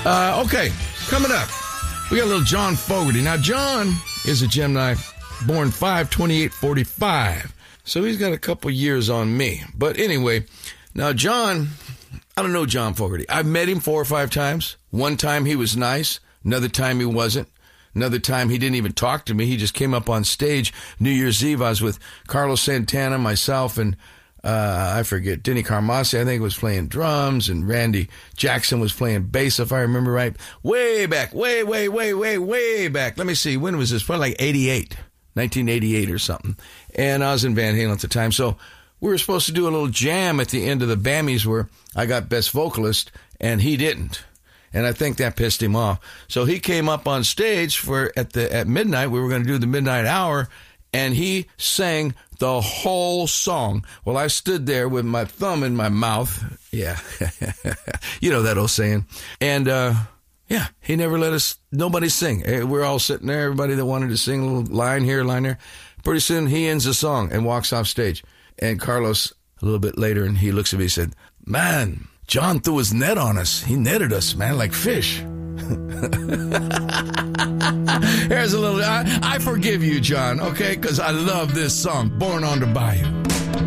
Okay, coming up, we got a little John Fogerty. Now, John is a Gemini, born 5/28/45, so he's got a couple years on me. But anyway, now John, I don't know John Fogerty. I've met him 4 or 5 times. One time he was nice, another time he wasn't. Another time he didn't even talk to me. He just came up on stage New Year's Eve. I was with Carlos Santana, myself, and I forget, Denny Carmassi, I think, was playing drums, and Randy Jackson was playing bass, if I remember right. Way back, way back. Let me see, when was this? Probably like 1988 or something. And I was in Van Halen at the time. So we were supposed to do a little jam at the end of the Bammys where I got Best Vocalist, and he didn't. And I think that pissed him off. So he came up on stage at midnight. We were going to do the midnight hour, and he sang the whole song. Well, I stood there with my thumb in my mouth. Yeah. You know that old saying. And, yeah, he never let nobody sing. We're all sitting there, everybody that wanted to sing a little line here, line there. Pretty soon he ends the song and walks off stage. And Carlos, a little bit later, and he looks at me and said, "Man, John threw his net on us. He netted us, man, like fish." Here's a little, I forgive you, John, okay? Because I love this song, Born on the Bayou.